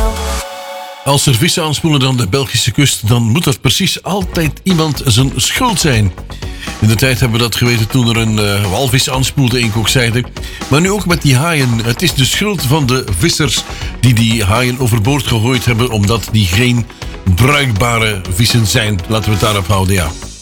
Als er vissen aanspoelen aan de Belgische kust, dan moet dat precies altijd iemand zijn schuld zijn. In de tijd hebben we dat geweten toen er een walvis aanspoelde in Kokzijde. Maar nu ook met die haaien. Het is de schuld van de vissers die haaien overboord gegooid hebben, omdat die geen bruikbare vissen zijn. Laten we het daarop houden, ja.